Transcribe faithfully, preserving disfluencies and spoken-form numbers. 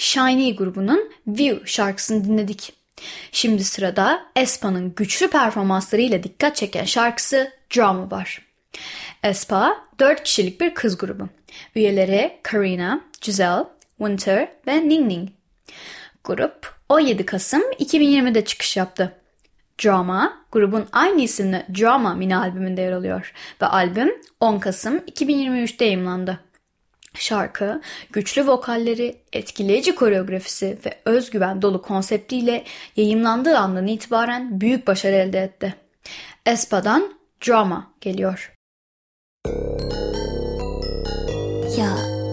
Shiny grubunun View şarkısını dinledik. Şimdi sırada aespa'nın güçlü performanslarıyla dikkat çeken şarkısı Drama var. aespa dört kişilik bir kız grubu. Üyeleri Karina, Giselle, Winter ve Ning Ning. Grup on yedi Kasım iki bin yirmide çıkış yaptı. Drama, grubun aynı isimli Drama mini albümünde yer alıyor ve albüm on Kasım iki bin yirmi üçte yayımlandı. Şarkı, güçlü vokalleri, etkileyici koreografisi ve özgüven dolu konseptiyle yayımlandığı andan itibaren büyük başarı elde etti. aespa'dan Drama geliyor.